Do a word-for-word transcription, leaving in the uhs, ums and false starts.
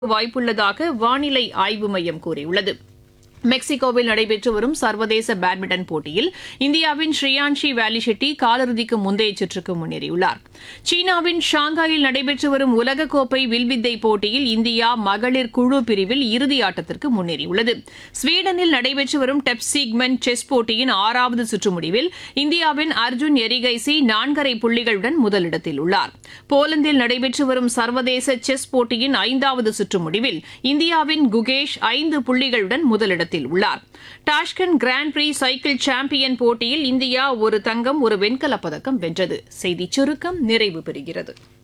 வாய்ப்புள்ளதாக வானிலை ஆய்வு மையம் கூறியுள்ளது. மெக்சிகோவில் நடைபெற்று வரும் சர்வதேச பேட்மிண்டன் போட்டியில் இந்தியாவின் ஸ்ரீயான்ஷி வேலிஷெட்டி காலிறுதிக்கு முந்தைய சுற்றுக்கு முன்னேறியுள்ளார். சீனாவின் ஷாங்காயில் நடைபெற்று வரும் உலகக்கோப்பை வில்வித்தை போட்டியில் இந்தியா மகளிர் குழு பிரிவில் இறுதியாட்டத்திற்கு முன்னேறியுள்ளது. ஸ்வீடனில் நடைபெற்று வரும் டெப்சீக்மென்ட் செஸ் போட்டியின் ஆறாவது சுற்று முடிவில் இந்தியாவின் அர்ஜுன் எரிகைசி நான்கரை புள்ளிகளுடன் முதலிடத்தில் உள்ளார். போலந்தில் நடைபெற்று வரும் சர்வதேச செஸ் போட்டியின் ஐந்தாவது சுற்று முடிவில் இந்தியாவின் குகேஷ் ஐந்து புள்ளிகளுடன் முதலிடத்தில் உள்ளார். Tashkent grand free cycle champion போட்டியில் இந்தியா ஒரு தங்கம் ஒரு வெண்கலப் பதக்கம் வென்றது. செய்திச் சுருக்கம் நிறைவு பெறுகிறது.